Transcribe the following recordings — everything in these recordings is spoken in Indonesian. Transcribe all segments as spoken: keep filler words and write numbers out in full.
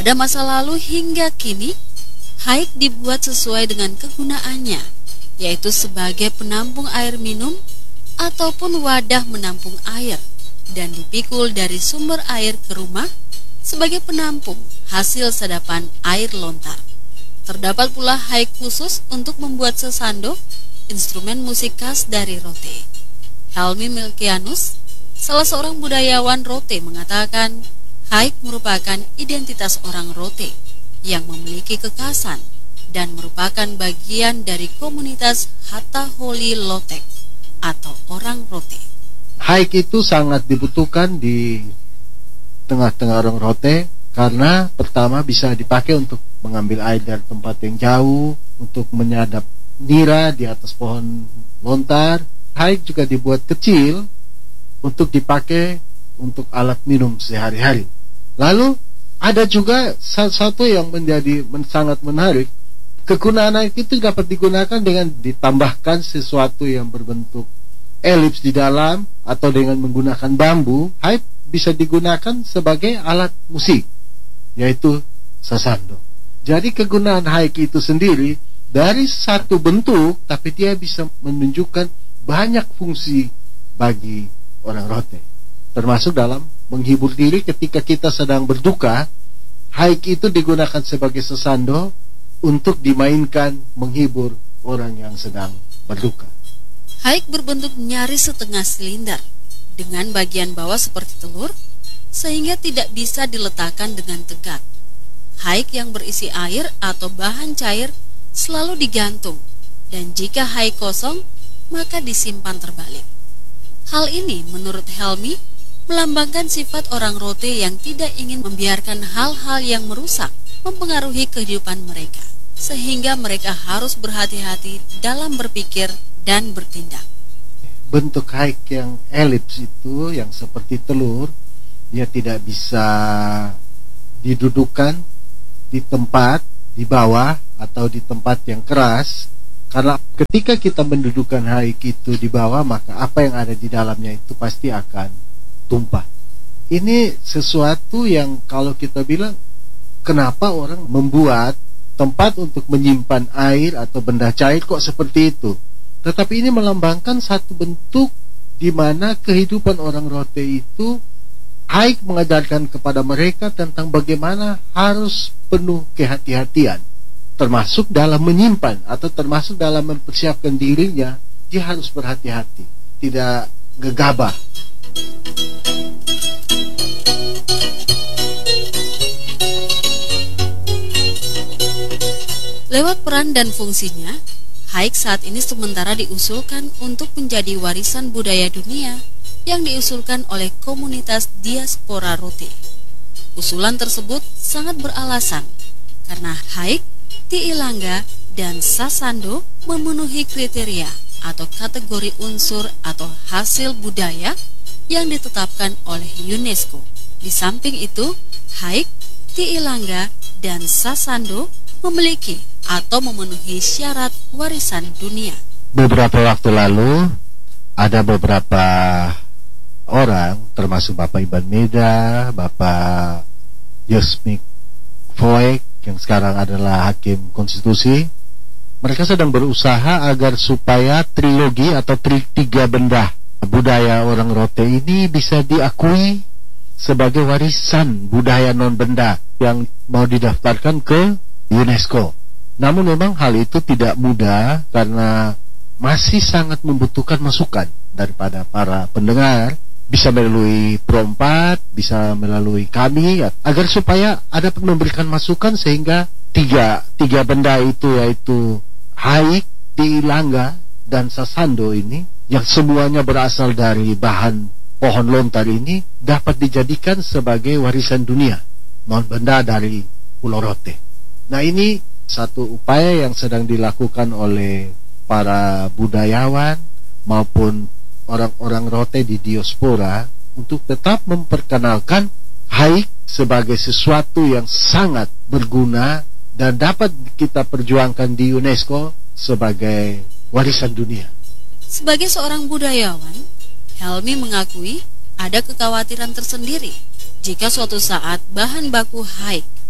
Pada masa lalu hingga kini, haik dibuat sesuai dengan kegunaannya, yaitu sebagai penampung air minum ataupun wadah menampung air, dan dipikul dari sumber air ke rumah sebagai penampung hasil sedapan air lontar. Terdapat pula haik khusus untuk membuat sesando, instrumen musik khas dari Rote. Helmi Milkianus, salah seorang budayawan Rote, mengatakan haik merupakan identitas orang Rote yang memiliki kekhasan dan merupakan bagian dari komunitas Hataholi Lotek atau orang Rote. Haik itu sangat dibutuhkan di tengah-tengah orang Rote karena pertama bisa dipakai untuk mengambil air dari tempat yang jauh, untuk menyadap nira di atas pohon lontar. Haik juga dibuat kecil untuk dipakai untuk alat minum sehari-hari. Lalu ada juga satu yang menjadi sangat menarik. Kegunaan haik itu dapat digunakan dengan ditambahkan sesuatu yang berbentuk elips di dalam atau dengan menggunakan bambu. Haik bisa digunakan sebagai alat musik, yaitu sasando. Jadi kegunaan haik itu sendiri dari satu bentuk, tapi dia bisa menunjukkan banyak fungsi bagi orang Rote, termasuk dalam menghibur diri ketika kita sedang berduka. Haik itu digunakan sebagai sesando untuk dimainkan menghibur orang yang sedang berduka. Haik berbentuk nyaris setengah silinder dengan bagian bawah seperti telur, sehingga tidak bisa diletakkan dengan tegak. Haik yang berisi air atau bahan cair selalu digantung, dan jika haik kosong maka disimpan terbalik. Hal ini menurut Helmi melambangkan sifat orang Rote yang tidak ingin membiarkan hal-hal yang merusak mempengaruhi kehidupan mereka, sehingga mereka harus berhati-hati dalam berpikir dan bertindak. Bentuk haik yang elips itu, yang seperti telur, dia tidak bisa didudukan di tempat di bawah atau di tempat yang keras, karena ketika kita mendudukan haik itu di bawah, maka apa yang ada di dalamnya itu pasti akan tumpah. Ini sesuatu yang kalau kita bilang, kenapa orang membuat tempat untuk menyimpan air atau benda cair kok seperti itu? Tetapi ini melambangkan satu bentuk di mana kehidupan orang Rote itu, haik mengajarkan kepada mereka tentang bagaimana harus penuh kehati-hatian, termasuk dalam menyimpan atau termasuk dalam mempersiapkan dirinya. Dia harus berhati-hati, tidak gegabah. Lewat peran dan fungsinya, haik saat ini sementara diusulkan untuk menjadi warisan budaya dunia yang diusulkan oleh komunitas diaspora Rote. Usulan tersebut sangat beralasan karena haik, tiilanga, dan sasando memenuhi kriteria atau kategori unsur atau hasil budaya yang ditetapkan oleh UNESCO. Di samping itu, haik, tiilanga, dan sasando memiliki atau memenuhi syarat warisan dunia. Beberapa waktu lalu ada beberapa orang, termasuk Bapak Iban Meda, Bapak Yosmik Foek yang sekarang adalah hakim konstitusi, mereka sedang berusaha agar supaya trilogi atau tri, tiga benda budaya orang Rote ini bisa diakui sebagai warisan budaya non benda yang mau didaftarkan ke UNESCO. Namun memang hal itu tidak mudah karena masih sangat membutuhkan masukan daripada para pendengar, bisa melalui Pro empat, bisa melalui kami, agar supaya ada memberikan masukan sehingga tiga tiga benda itu, yaitu haik, tiilanga, dan sasando ini, yang semuanya berasal dari bahan pohon lontar ini, dapat dijadikan sebagai warisan dunia non benda dari Pulau Rote. Nah, ini satu upaya yang sedang dilakukan oleh para budayawan maupun orang-orang Rote di diaspora untuk tetap memperkenalkan haik sebagai sesuatu yang sangat berguna dan dapat kita perjuangkan di UNESCO sebagai warisan dunia. Sebagai seorang budayawan, Helmi mengakui ada kekhawatiran tersendiri jika suatu saat bahan baku haik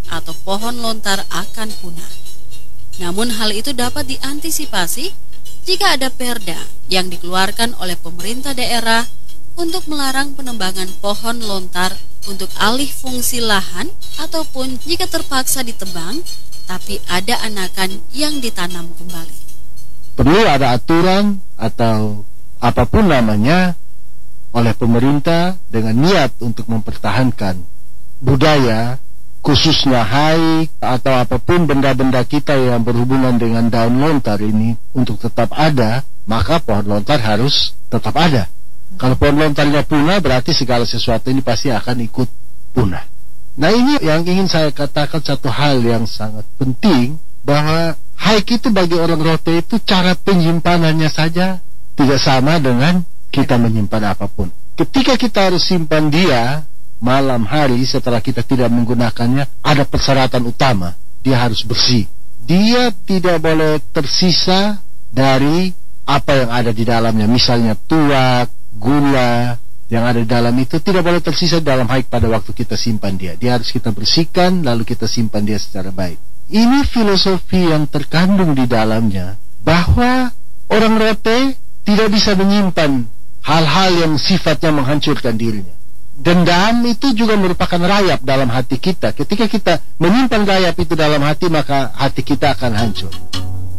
atau pohon lontar akan punah. Namun hal itu dapat diantisipasi jika ada perda yang dikeluarkan oleh pemerintah daerah untuk melarang penebangan pohon lontar untuk alih fungsi lahan ataupun jika terpaksa ditebang tapi ada anakan yang ditanam kembali. Perlu ada aturan atau apapun namanya oleh pemerintah dengan niat untuk mempertahankan budaya, khususnya haik atau apapun benda-benda kita yang berhubungan dengan daun lontar ini untuk tetap ada, maka pohon lontar harus tetap ada. Kalau pohon lontarnya punah, berarti segala sesuatu ini pasti akan ikut punah. Nah, ini yang ingin saya katakan, satu hal yang sangat penting, bahwa haik itu bagi orang Rote itu cara penyimpanannya saja tidak sama dengan kita menyimpan apapun. Ketika kita harus simpan dia malam hari setelah kita tidak menggunakannya, ada persyaratan utama, dia harus bersih. Dia tidak boleh tersisa dari apa yang ada di dalamnya, misalnya tuak, gula yang ada di dalam itu tidak boleh tersisa dalam haik pada waktu kita simpan dia. Dia harus kita bersihkan lalu kita simpan dia secara baik. Ini filosofi yang terkandung di dalamnya, bahwa orang Rote tidak bisa menyimpan hal-hal yang sifatnya menghancurkan dirinya. Dendam itu juga merupakan rayap dalam hati kita. Ketika kita menyimpan rayap itu dalam hati, maka hati kita akan hancur.